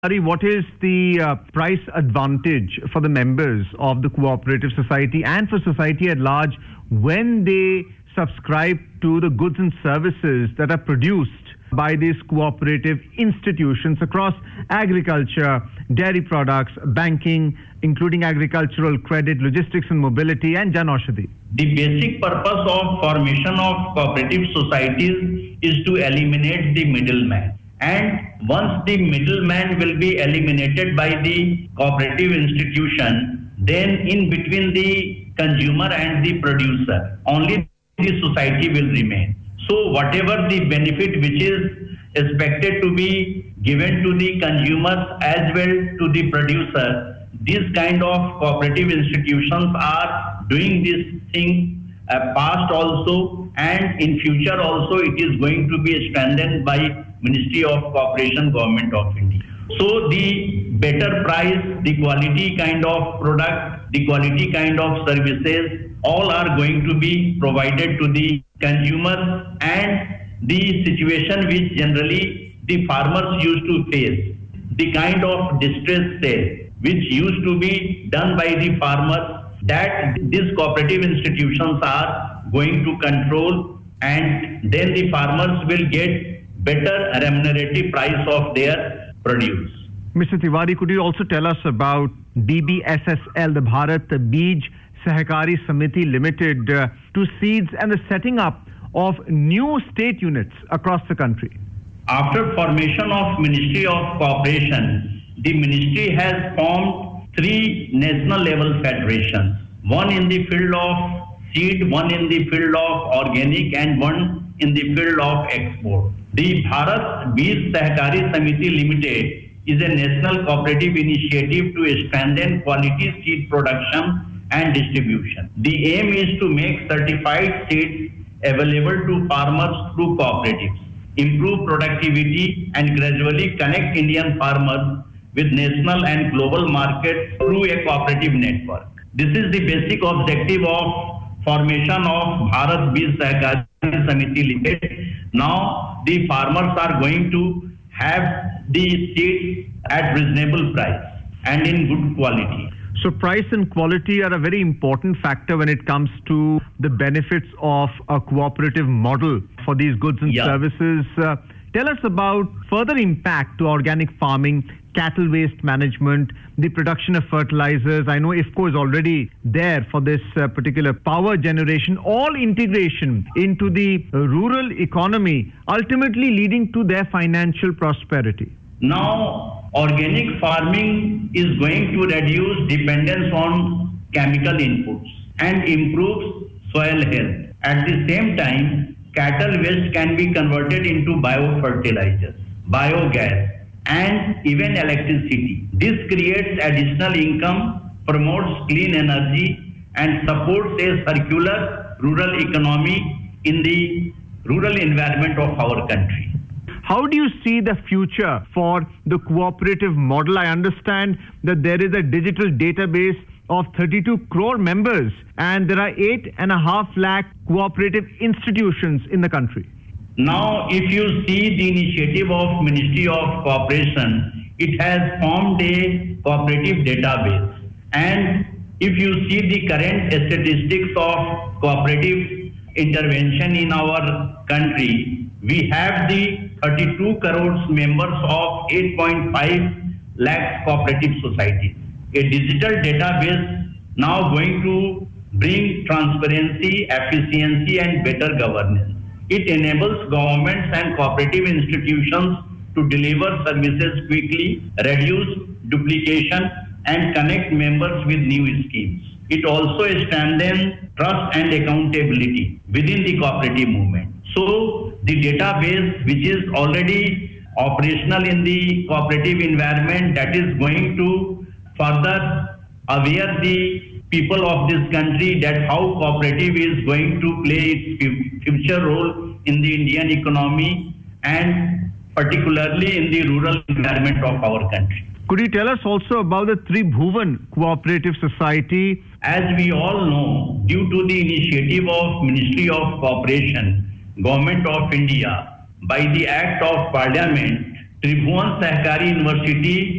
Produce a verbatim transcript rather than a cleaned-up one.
Hari, what is the uh, price advantage for the members of the cooperative society and for society at large when they subscribe to the goods and services that are produced by these cooperative institutions across agriculture, dairy products, banking, including agricultural credit, logistics and mobility, and Jan Aushadhi? The basic purpose of formation of cooperative societies is to eliminate the middleman. And once the middleman will be eliminated by the cooperative institution, then in between the consumer and the producer, only the society will remain. So whatever the benefit which is expected to be given to the consumers as well to the producer, these kind of cooperative institutions are doing this thing uh, past also, and in future also it is going to be strengthened by Ministry of Cooperation, Government of India. So the better price, the quality kind of product, the quality kind of services, all are going to be provided to the consumers, and the situation which generally the farmers used to face, the kind of distress sale which used to be done by the farmers, that these cooperative institutions are going to control, and then the farmers will get better remunerative price of their produce. Mister Tiwari, could you also tell us about B B S S L, the Bharat Bij Sahakari Samiti Limited, uh, to seeds and the setting up of new state units across the country? After formation of Ministry of Cooperation, the ministry has formed three national level federations, one in the field of seed, one in the field of organic, and one in the field of export. The Bharat Bij Sahakari Samiti Limited is a national cooperative initiative to strengthen quality seed production and distribution. The aim is to make certified seeds available to farmers through cooperatives, improve productivity, and gradually connect Indian farmers with national and global markets through a cooperative network. This is the basic objective of formation of Bharat Bij Sahakari Samiti Limited. Now the farmers are going to have the seeds at reasonable price and in good quality. So price and quality are a very important factor when it comes to the benefits of a cooperative model for these goods and yeah. services. Uh, tell us about further impact to organic farming, cattle waste management, the production of fertilizers. I know IFFCO is already there for this uh, particular power generation, all integration into the rural economy, ultimately leading to their financial prosperity. Now, organic farming is going to reduce dependence on chemical inputs and improves soil health. At the same time, cattle waste can be converted into biofertilizers, biogas, and even electricity. This creates additional income, promotes clean energy, and supports a circular rural economy in the rural environment of our country. How do you see the future for the cooperative model? I understand that there is a digital database of thirty-two crore members, and there are eight and a half lakh cooperative institutions in the country. Now, if you see the initiative of Ministry of Cooperation, it has formed a cooperative database. And if you see the current statistics of cooperative intervention in our country, we have the thirty-two crores members of eight point five lakh cooperative societies. A digital database now going to bring transparency, efficiency, and better governance. It enables governments and cooperative institutions to deliver services quickly, reduce duplication, and connect members with new schemes. It also strengthens trust and accountability within the cooperative movement. So the database, which is already operational in the cooperative environment, that is going to further aware the people of this country that how cooperative is going to play its future role in the Indian economy and particularly in the rural environment of our country. Could you tell us also about the Tribhuvan Cooperative Society? As we all know, due to the initiative of Ministry of Cooperation, Government of India, by the Act of Parliament, Tribhuvan Sahakari University